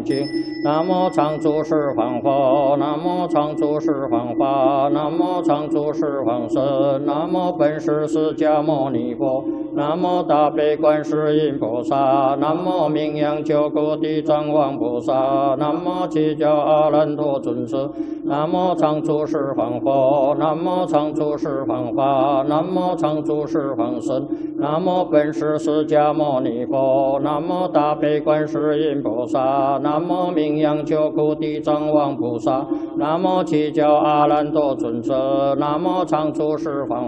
经。南无常住十方佛，南无常住十方法，南无常住十方身，南无本师释迦牟尼佛，南无大悲观世音菩萨，南无名扬救苦地藏王菩萨，南无七教阿难陀尊者，南无常住十方佛，南无常住十方法，南无常住十方身，南无本师释迦牟尼佛，南无大悲观世音菩萨，南无名扬救苦地藏王菩萨，南无七教阿难陀尊者，南无常住十方